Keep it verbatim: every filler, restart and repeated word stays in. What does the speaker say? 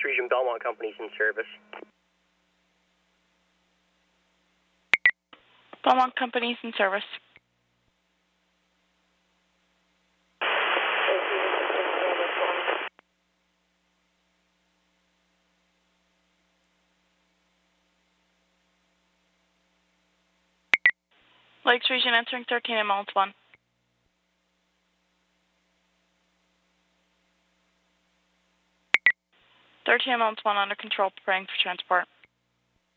Region Belmont Company's in service. Belmont Company's in service. Lakes Region entering thirteen ambulance one. thirteen ambulance one under control, preparing for transport.